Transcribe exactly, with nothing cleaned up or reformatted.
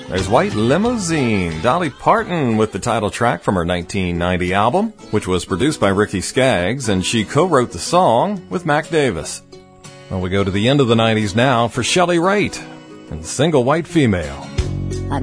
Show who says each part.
Speaker 1: There's White Limousine, Dolly Parton with the title track from her nineteen ninety album, which was produced by Ricky Skaggs, and she co-wrote the song with Mac Davis. Well, we go to the end of the nineties now for Shelley Wright and Single White Female.